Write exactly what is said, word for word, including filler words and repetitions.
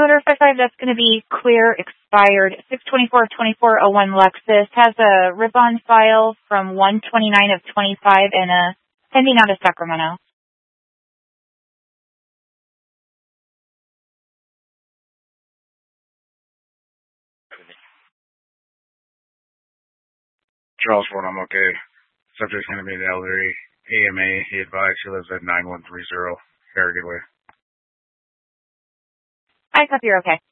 Motor five five, that's going to be clear, expired, six twenty-four twenty-four oh one Lexus. Has a rip-on file from one twenty-nine of twenty-five and a pending out of Sacramento. Charles Ford, I'm okay. Subject's going to be the elderly A M A. He advised he lives at nine one three zero Harrogate Way. I copy you're okay.